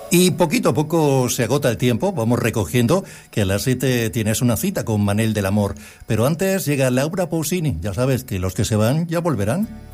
Y poquito a poco se agota el tiempo, vamos recogiendo que a las 7 tienes una cita con Manel del Amor. Pero antes llega Laura Pausini, ya sabes que los que se van ya volverán.